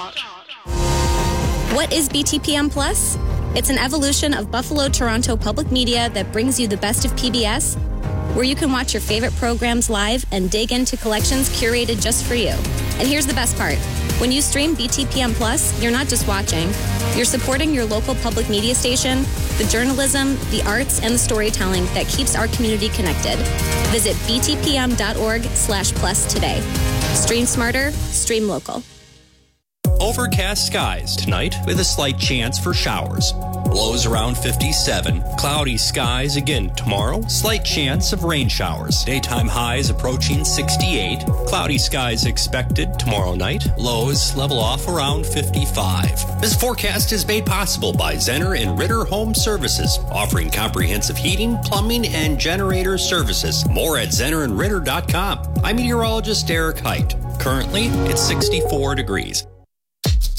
What is BTPM Plus? It's an evolution of Buffalo Toronto public media that brings you the best of PBS, where you can watch your favorite programs live and dig into collections curated just for you. And here's the best part. When you stream BTPM Plus, you're not just watching. You're supporting your local public media station, the journalism, the arts, and the storytelling that keeps our community connected. Visit btpm.org/plus today. Stream smarter, stream local. Overcast skies tonight with a slight chance for showers. Lows around 57. Cloudy skies again tomorrow. Slight chance of rain showers. Daytime highs approaching 68. Cloudy skies expected tomorrow night. Lows level off around 55. This forecast is made possible by Zenner and Ritter Home Services, offering comprehensive heating, plumbing, and generator services. More at zennerandritter.com. I'm meteorologist Eric Height. Currently, it's 64 degrees.